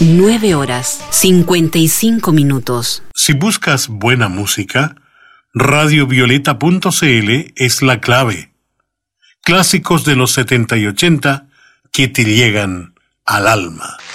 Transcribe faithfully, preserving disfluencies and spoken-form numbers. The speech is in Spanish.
nueve horas, cincuenta y cinco minutos. Si buscas buena música, radio violeta punto c l es la clave. Clásicos de los setenta y ochenta que te llegan al alma.